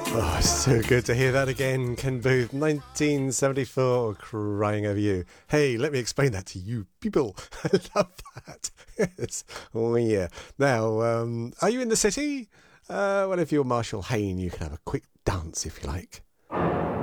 Oh, so good to hear that again, Ken Booth, 1974, Crying Over You. Hey, let me explain that to you people. I love that. Yes. Oh, yeah. Now, are you in the city? Well, if you're Marshall Hayne, you can have a quick dance if you like.